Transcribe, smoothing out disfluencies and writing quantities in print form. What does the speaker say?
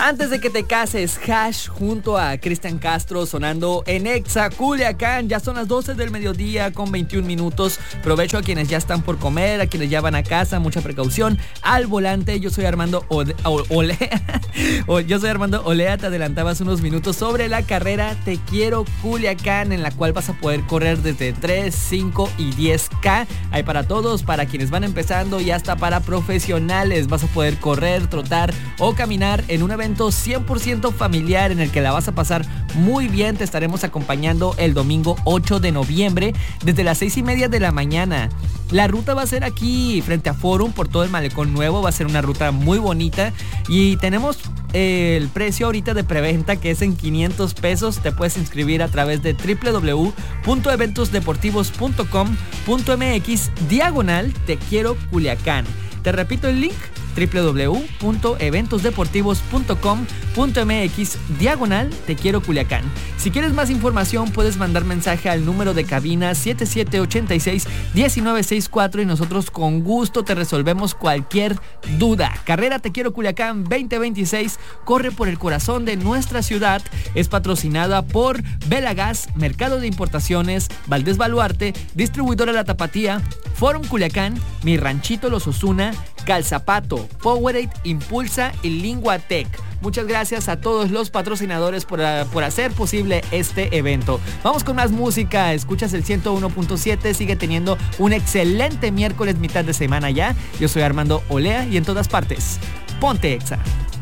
Antes de que te cases, Hash junto a Cristian Castro sonando en Exa Culiacán. Ya son las 12 del mediodía con 21 minutos. Provecho a quienes ya están por comer, a quienes ya van a casa, mucha precaución al volante. Yo soy Armando Olea. Yo soy Armando Olea. Te adelantabas unos minutos sobre la carrera Te Quiero Culiacán, en la cual vas a poder correr desde 3, 5 y 10K. Hay para todos, para quienes van empezando y hasta para profesionales. Vas a poder correr, trotar o caminar en un evento 100% familiar en el que la vas a pasar muy bien. Te estaremos acompañando el domingo 8 de noviembre desde las 6:30 de la mañana. La ruta va a ser aquí frente a Forum por todo el Malecón Nuevo. Va a ser una ruta muy bonita y tenemos el precio ahorita de preventa, que es en 500 pesos. Te puedes inscribir a través de www.eventosdeportivos.com.mx Te Quiero Culiacán. Te repito el link: www.eventosdeportivos.com.mx Te Quiero Culiacán. Si quieres más información, puedes mandar mensaje al número de cabina 7786-1964 y nosotros con gusto te resolvemos cualquier duda. Carrera Te Quiero Culiacán 2026 corre por el corazón de nuestra ciudad. Es patrocinada por Velagas, Mercado de Importaciones, Valdés Baluarte, Distribuidora La Tapatía, Forum Culiacán, Mi Ranchito Los Osuna, Calzapato, Powerade, Impulsa y Linguatec. Muchas gracias a todos los patrocinadores por hacer posible este evento. Vamos con más música. Escuchas el 101.7. Sigue teniendo un excelente miércoles, mitad de semana ya. Yo soy Armando Olea y en todas partes, ponte Exa.